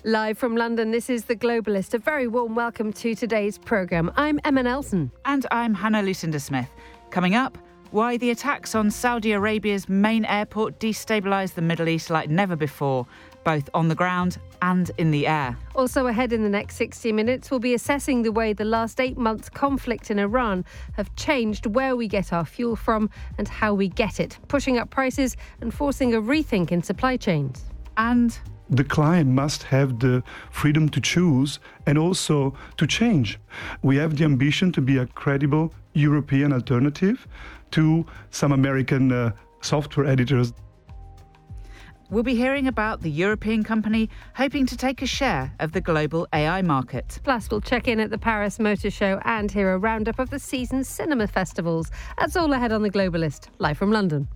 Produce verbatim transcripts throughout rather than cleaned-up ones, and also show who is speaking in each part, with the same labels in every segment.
Speaker 1: Live from London, this is The Globalist. A very warm welcome to today's programme. I'm Emma Nelson.
Speaker 2: And I'm Hannah Lucinda-Smith. Coming up, why the attacks on Saudi Arabia's main airport destabilised the Middle East like never before, both on the ground and in the air.
Speaker 1: Also ahead in the next sixty minutes, we'll be assessing the way the last eight months' conflict in Iran have changed where we get our fuel from and how we get it, pushing up prices and forcing a rethink in supply chains.
Speaker 2: And
Speaker 3: the client must have the freedom to choose and also to change. We have the ambition to be a credible European alternative to some American uh, software editors.
Speaker 2: We'll be hearing about the European company hoping to take a share of the global A I market.
Speaker 1: Plus, we'll check in at the Paris Motor Show and hear a roundup of the season's cinema festivals. That's all ahead on The Globalist, live from London.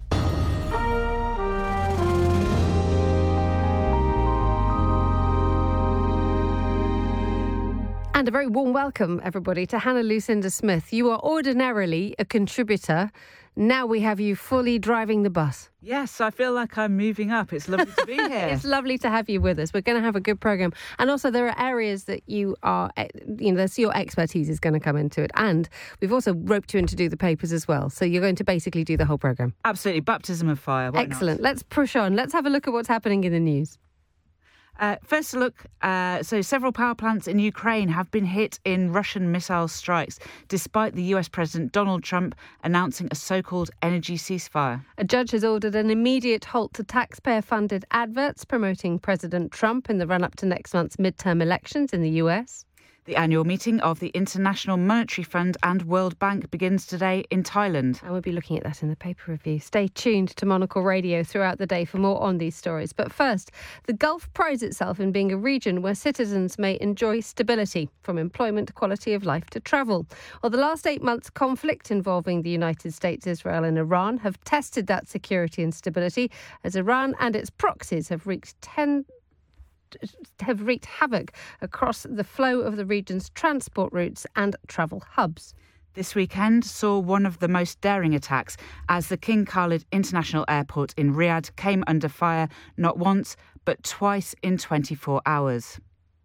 Speaker 1: And a very warm welcome, everybody, to Hannah Lucinda-Smith. You are ordinarily a contributor. Now we have you fully driving the bus.
Speaker 2: Yes, I feel like I'm moving up. It's lovely to be here.
Speaker 1: It's lovely to have you with us. We're going to have a good programme. And also there are areas that you are, you know, that's your expertise is going to come into it. And we've also roped you in to do the papers as well. So you're going to basically do the whole programme.
Speaker 2: Absolutely. Baptism of fire. Why
Speaker 1: Excellent.
Speaker 2: not?
Speaker 1: Let's push on. Let's have a look at what's happening in the news.
Speaker 2: Uh, first look, uh, so several power plants in Ukraine have been hit in Russian missile strikes, despite the U S President Donald Trump announcing a so-called energy ceasefire.
Speaker 1: A judge has ordered an immediate halt to taxpayer-funded adverts promoting President Trump in the run-up to next month's midterm elections in the U S.
Speaker 2: The annual meeting of the International Monetary Fund and World Bank begins today in Thailand.
Speaker 1: And we'll be looking at that in the paper review. Stay tuned to Monocle Radio throughout the day for more on these stories. But first, the Gulf prides itself in being a region where citizens may enjoy stability, from employment, quality of life to travel. Well, the last eight months' conflict involving the United States, Israel and Iran have tested that security and stability, as Iran and its proxies have wreaked ten have wreaked havoc across the flow of the region's transport routes and travel hubs.
Speaker 2: This weekend saw one of the most daring attacks as the King Khalid International Airport in Riyadh came under fire not once but twice in twenty-four hours.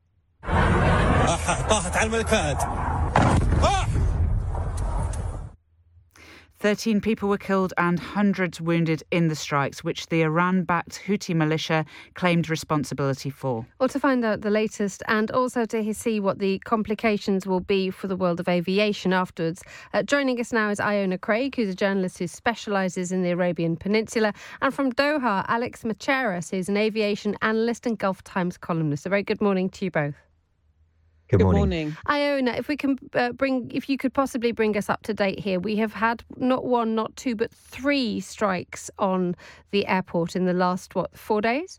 Speaker 2: Thirteen people were killed and hundreds wounded in the strikes, which the Iran-backed Houthi militia claimed responsibility for.
Speaker 1: Well, to find out the latest and also to see what the complications will be for the world of aviation afterwards, uh, joining us now is Iona Craig, who's a journalist who specialises in the Arabian Peninsula, and from Doha, Alex Macheras, who's an aviation analyst and Gulf Times columnist. A very good morning to you both.
Speaker 4: Good morning.
Speaker 5: Good morning.
Speaker 1: Iona, if we can uh, bring, if you could possibly bring us up to date here, we have had not one, not two, but three strikes on the airport in the last, what, four days?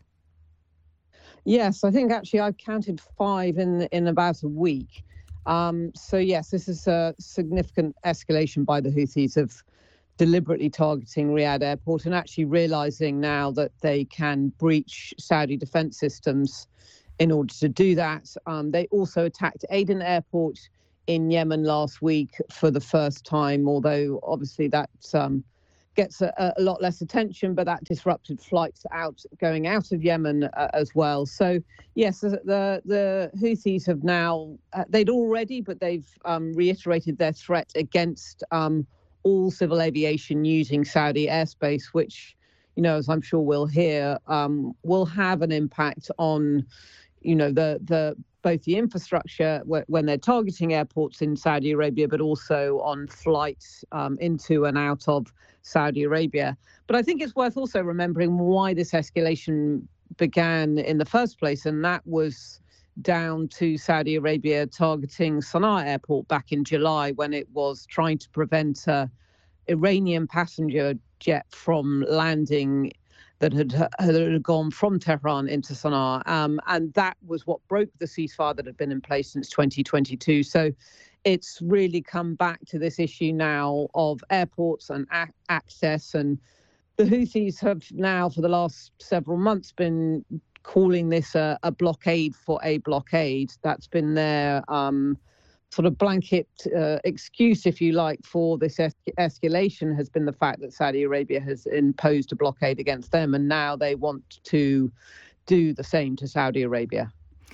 Speaker 5: Yes, I think actually I counted five in in about a week. Um, so yes, this is a significant escalation by the Houthis of deliberately targeting Riyadh Airport and actually realising now that they can breach Saudi defence systems in order to do that. Um, they also attacked Aden Airport in Yemen last week for the first time, although obviously that um, gets a, a lot less attention, but that disrupted flights out going out of Yemen uh, as well. So, yes, the, the, the Houthis have now, uh, they'd already, but they've um, reiterated their threat against um, all civil aviation using Saudi airspace, which, you know, as I'm sure we'll hear, um, will have an impact on you know, the the both the infrastructure when they're targeting airports in Saudi Arabia, but also on flights um, into and out of Saudi Arabia. But I think it's worth also remembering why this escalation began in the first place, and that was down to Saudi Arabia targeting Sana'a Airport back in July when it was trying to prevent a Iranian passenger jet from landing that had, had gone from Tehran into Sana'a. Um, and that was what broke the ceasefire that had been in place since twenty twenty-two. So it's really come back to this issue now of airports and a- access. And the Houthis have now, for the last several months, been calling this a, a blockade for a blockade. That's been their um, sort of blanket uh, excuse, if you like, for this es- escalation has been the fact that Saudi Arabia has imposed a blockade against them, and now they want to do the same to Saudi Arabia.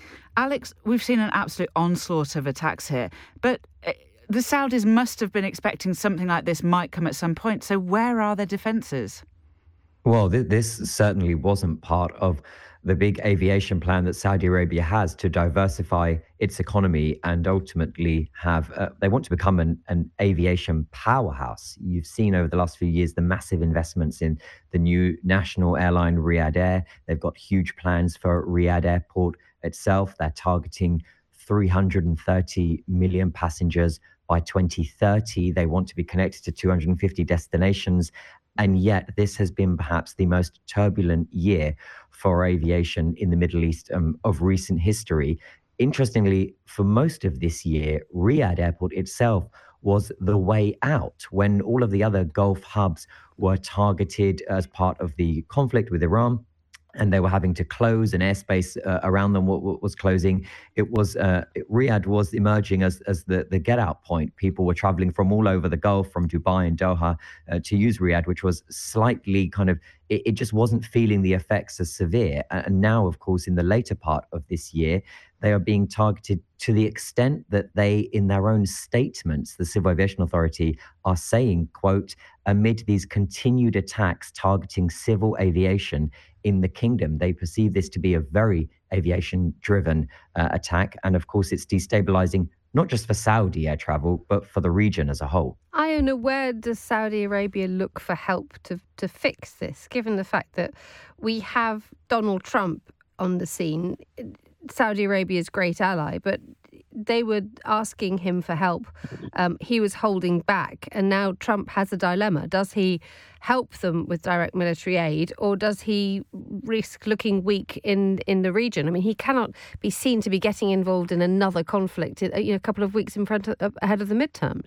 Speaker 2: Alex, we've seen an absolute onslaught of attacks here, but the Saudis must have been expecting something like this might come at some point. So where are their defences?
Speaker 4: Well, th- this certainly wasn't part of the big aviation plan that Saudi Arabia has to diversify its economy and ultimately have, uh, they want to become an, an aviation powerhouse. You've seen over the last few years the massive investments in the new national airline Riyadh Air. They've got huge plans for Riyadh Airport itself. They're targeting three hundred thirty million passengers by twenty thirty. They want to be connected to two hundred fifty destinations. And yet this has been perhaps the most turbulent year for aviation in the Middle East um, of recent history. Interestingly, for most of this year, Riyadh Airport itself was the way out when all of the other Gulf hubs were targeted as part of the conflict with Iran, and they were having to close, and airspace uh, around them w- w- was closing. It was uh, Riyadh was emerging as as the, the get-out point. People were traveling from all over the Gulf, from Dubai and Doha, uh, to use Riyadh, which was slightly kind of, it, it just wasn't feeling the effects as severe. And now, of course, in the later part of this year, they are being targeted to the extent that they, in their own statements, the Civil Aviation Authority, are saying, quote, amid these continued attacks targeting civil aviation in the kingdom, they perceive this to be a very aviation-driven uh, attack. And of course, it's destabilizing not just for Saudi air travel, but for the region as a whole.
Speaker 1: Iona, where does Saudi Arabia look for help to, to fix this, given the fact that we have Donald Trump on the scene, Saudi Arabia's great ally, but they were asking him for help. Um, he was holding back, and now Trump has a dilemma. Does he help them with direct military aid, or does he risk looking weak in, in the region? I mean, he cannot be seen to be getting involved in another conflict, you know, a couple of weeks in front of, ahead of the midterms.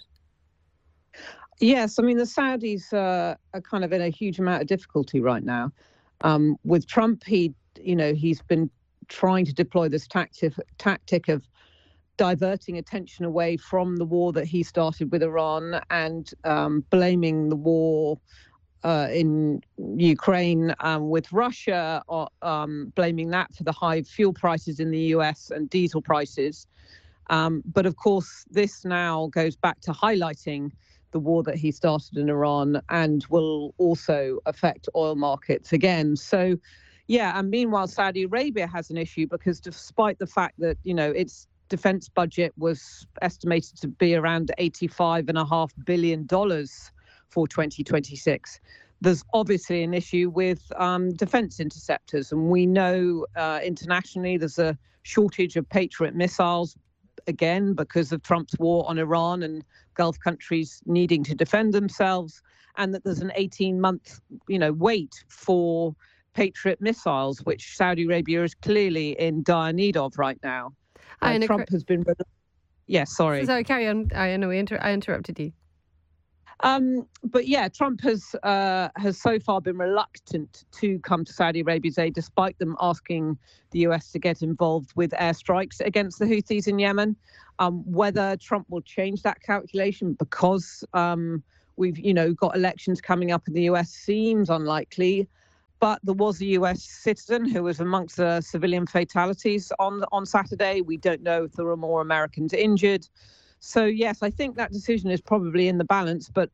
Speaker 5: Yes, I mean, the Saudis uh, are kind of in a huge amount of difficulty right now. Um, with Trump, he, you know, he's been trying to deploy this tactic, tactic of diverting attention away from the war that he started with Iran and um, blaming the war uh, in Ukraine um, with Russia, or um, blaming that for the high fuel prices in the U S and diesel prices. Um, but of course, this now goes back to highlighting the war that he started in Iran and will also affect oil markets again. So, yeah, and meanwhile, Saudi Arabia has an issue because despite the fact that, you know, its defense budget was estimated to be around eighty-five point five billion dollars for twenty twenty-six. There's obviously an issue with um, defense interceptors. And we know uh, internationally there's a shortage of Patriot missiles, again, because of Trump's war on Iran and Gulf countries needing to defend themselves, and that there's an eighteen-month, you know, wait for Patriot missiles, which Saudi Arabia is clearly in dire need of right now. Uh, Trump has been... Yes, yeah, sorry.
Speaker 1: Sorry, carry on. I know I, inter- I interrupted you.
Speaker 5: Um, but yeah, Trump has uh, has so far been reluctant to come to Saudi Arabia's aid, despite them asking the U S to get involved with airstrikes against the Houthis in Yemen. Um, whether Trump will change that calculation because um, we've, you know, got elections coming up in the U S seems unlikely. But there was a U S citizen who was amongst the civilian fatalities on on Saturday. We don't know if there were more Americans injured. So, yes, I think that decision is probably in the balance. But